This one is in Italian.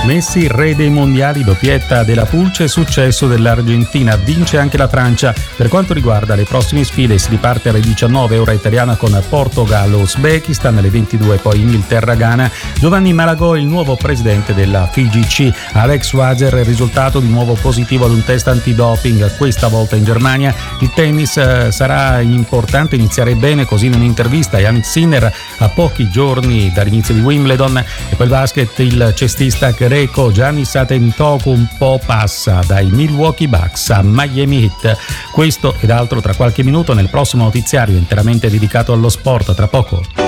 Messi, re dei mondiali, doppietta della Pulce, successo dell'Argentina, vince anche la Francia. Per quanto riguarda le prossime sfide si riparte alle 19 ora italiana con Portogallo, Uzbekistan, alle 22 poi Inghilterra, Ghana. Giovanni Malagò, il nuovo presidente della FIGC. Alex Wager, il risultato di nuovo positivo ad un test antidoping, questa volta in Germania. Il tennis sarà importante iniziare bene, così in un'intervista Jannik Sinner a pochi giorni dall'inizio di Wimbledon. E poi il basket, il cestista greco Giannis Antetokounmpo un po' passa dai Milwaukee Bucks a Miami Heat. Questo ed altro tra qualche minuto nel prossimo notiziario interamente dedicato allo sport, tra poco.